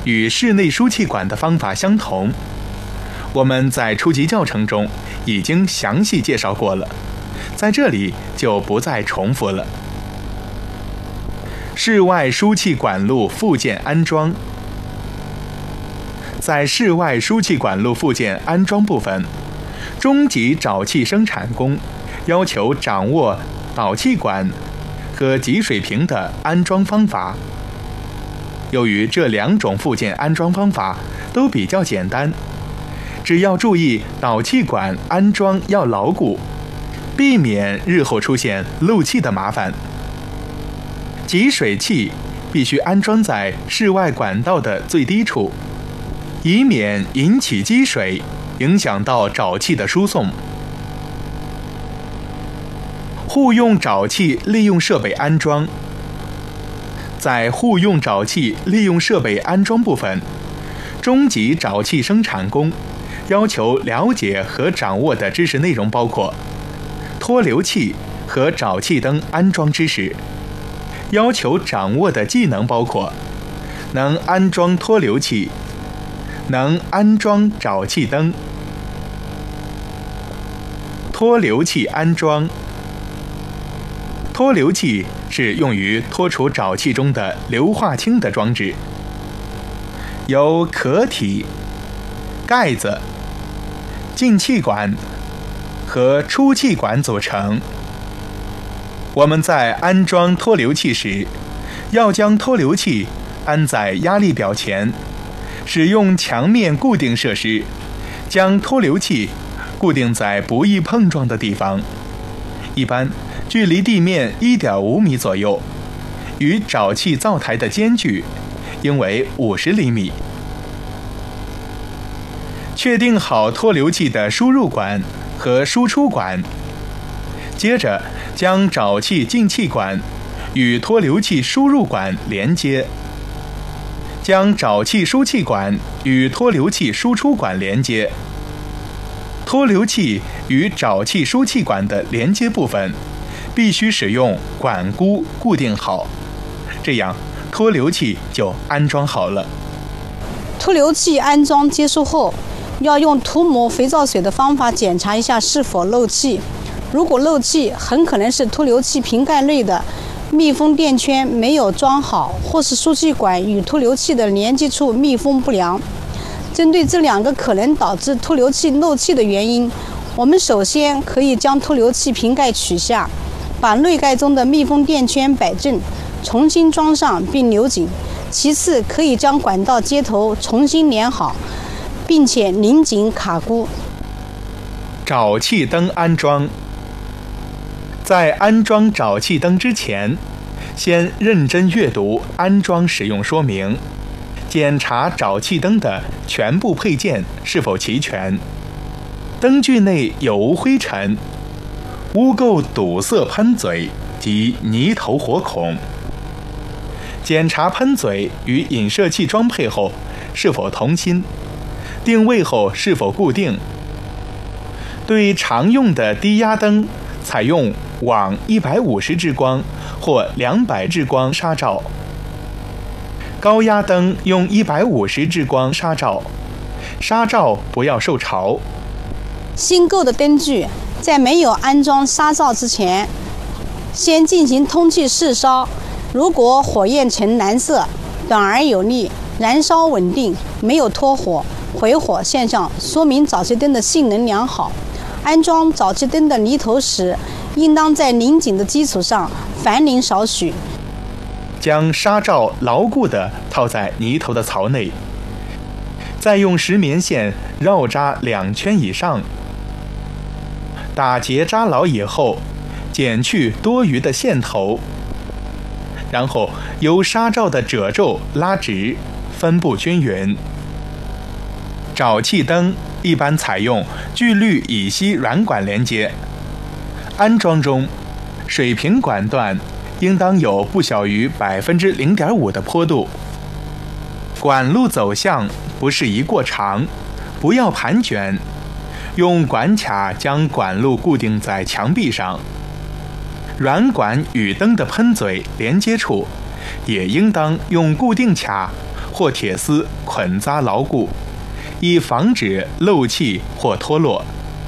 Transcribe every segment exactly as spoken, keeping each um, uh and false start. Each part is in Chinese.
与室内输气管的方法相同，我们在初级教程中已经详细介绍过了，在这里就不再重复了。室外输气管路附件安装。在室外输气管路附件安装部分，中级沼气生产工要求掌握导气管和集水瓶的安装方法。由于这两种附件安装方法都比较简单，只要注意导气管安装要牢固，避免日后出现漏气的麻烦。集水器必须安装在室外管道的最低处，以免引起积水，影响到沼气的输送。户用沼气利用设备安装。在户用沼气利用设备安装部分，中级沼气生产工要求了解和掌握的知识内容包括脱流器和沼气灯安装知识。要求掌握的技能包括能安装脱流器，能安装沼气灯。脱流器安装。脱流器是用于脱除沼气中的硫化氢的装置，由壳体、盖子、进气管和出气管组成。我们在安装脱流器时，要将脱流器安在压力表前，使用墙面固定设施，将脱流器固定在不易碰撞的地方，一般距离地面 一点五米左右，与沼气灶台的间距应为五十厘米。确定好脱流器的输入管和输出管，接着将沼气进气管与脱流器输入管连接，将沼气输气管与脱流器输出管连接。脱流器与沼气输气管的连接部分必须使用管箍固定好，这样脱流器就安装好了。 脱流器安装结束后，要用涂抹肥皂水的方法检查一下是否漏气。如果漏气，很可能是脱流器瓶盖内的密封垫圈没有装好，或是输气管与脱流器的连接处密封不良。针对这两个可能导致脱流器漏气的原因，我们首先可以将脱流器瓶盖取下，把内盖中的密封垫圈摆正，重新装上并扭紧。其次，可以将管道接头重新连好，并且拧紧卡箍。 沼气灯安装。在安装沼气灯之前，先认真阅读安装使用说明，检查沼气灯的全部配件是否齐全，灯具内有无灰尘，污垢堵塞喷嘴及泥头火孔。检查喷嘴与引射器装配后是否同心，定位后是否固定。对常用的低压灯采用往一百五十支光或两百支光纱照，高压灯用一百五十支光纱照，纱照不要受潮。 新购的灯具在没有安装纱罩之前，先进行通气试烧，如果火焰呈蓝色，短而有力，燃烧稳定，没有脱火、回火现象，说明沼气灯的性能良好。安装沼气灯的泥头时，应当在拧紧的基础上反拧少许， 将纱罩牢固地套在泥头的槽内，再用石棉线绕扎两圈以上，打结扎牢以后，剪去多余的线头，然后由纱罩的褶皱拉直，分布均匀。沼气灯一般采用聚氯乙烯软管连接，安装中，水平管段应当有不小于百分之零点五的坡度，管路走向不适宜过长，不要盘卷，用管卡将管路固定在墙壁上。软管与灯的喷嘴连接处，也应当用固定卡或铁丝捆扎牢固，以防止漏气或脱落。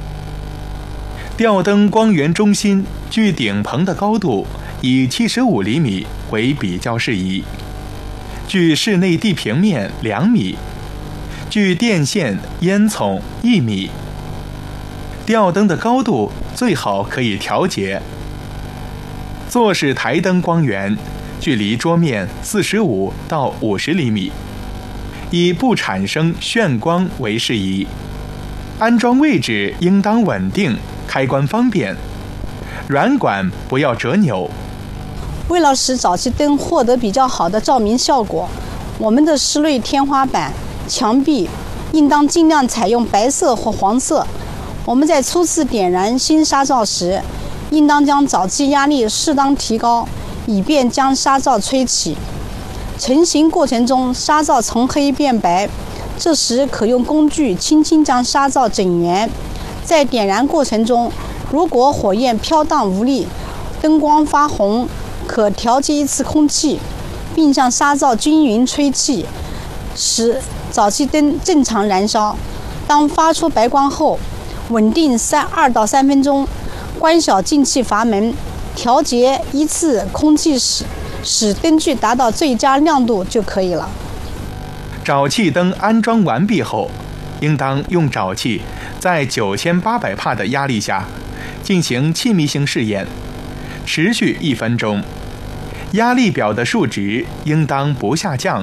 吊灯光源中心距顶棚的高度以七十五厘米为比较适宜，距室内地平面两米，距电线烟囱一米。吊灯的高度最好可以调节。坐式台灯光源距离桌面四十五到五十厘米，以不产生眩光为适宜。安装位置应当稳定，开关方便，软管不要折扭。 为了使沼气灯获得比较好的照明效果，我们的室内天花板、墙壁应当尽量采用白色或黄色。我们在初次点燃新纱罩时，应当将沼气压力适当提高，以便将纱罩吹起。成型过程中，纱罩从黑变白，这时可用工具轻轻将纱罩整圆。在点燃过程中，如果火焰飘荡无力，灯光发红，可调节一次空气，并向纱罩均匀吹气，使沼气灯正常燃烧。当发出白光后，稳定三二到三分钟，关小进气阀门，调节一次空气使使灯具达到最佳亮度就可以了。 沼气灯安装完毕后，应当用沼气在九千八百帕的压力下进行气密性试验，持续一分钟。压力表的数值应当不下降。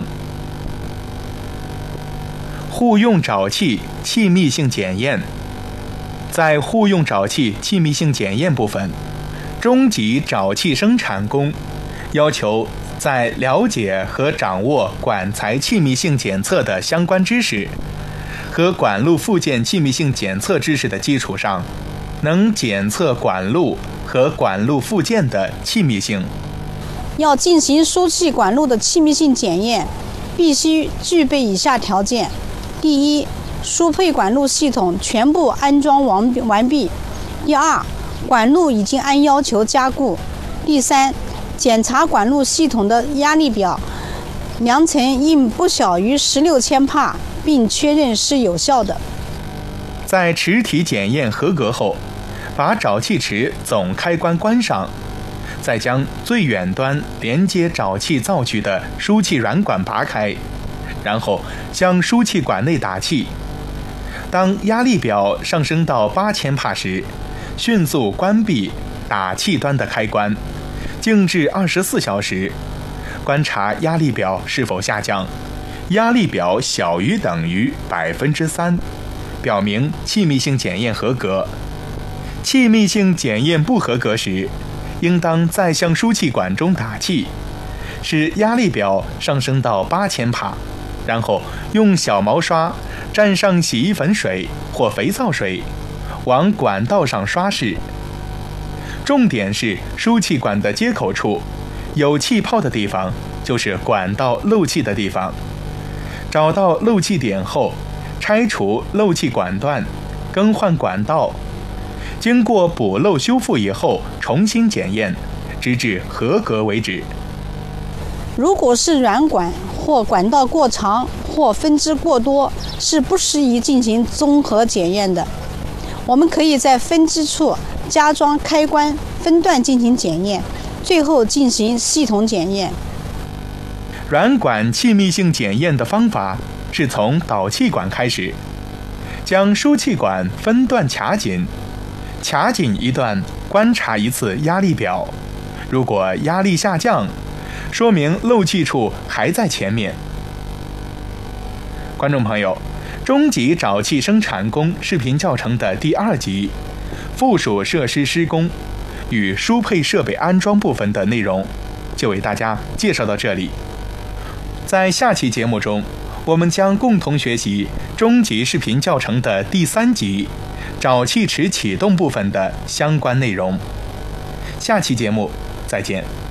户用沼气气密性检验。在户用沼气气密性检验部分，中级沼气生产工要求在了解和掌握管材气密性检测的相关知识和管路附件气密性检测知识的基础上，能检测管路和管路附件的气密性。 要进行输气管路的气密性检验，必须具备以下条件：第一，输配管路系统全部安装完完毕；第二，管路已经按要求加固；第三，检查管路系统的压力表，量程应不小于十六千帕，并确认是有效的。 在池体检验合格后，把沼气池总开关关上，再将最远端连接沼气造渠的输气软管拔开，然后向输气管内打气。当压力表上升到八千帕时，迅速关闭打气端的开关，静置二十四小时，观察压力表是否下降。压力表小于等于百分之三，表明气密性检验合格。气密性检验不合格时，应当再向输气管中打气，使压力表上升到八千帕，然后用小毛刷蘸上洗衣粉水或肥皂水，往管道上刷拭。重点是输气管的接口处有气泡的地方就是管道漏气的地方。找到漏气点后，拆除漏气管段，更换管道，经过补漏修复以后重新检验，直至合格为止。 如果是软管或管道过长或分支过多，是不适宜进行综合检验的。我们可以在分支处加装开关，分段进行检验，最后进行系统检验。 软管气密性检验的方法是从导气管开始，将输气管分段卡紧，卡紧一段观察一次压力表，如果压力下降，说明漏气处还在前面。观众朋友，中级沼气生产工视频教程的第二集附属设施施工与输配设备安装部分的内容就为大家介绍到这里。在下期节目中，我们将共同学习中级视频教程的第三集沼气池启动部分的相关内容。下期节目再见。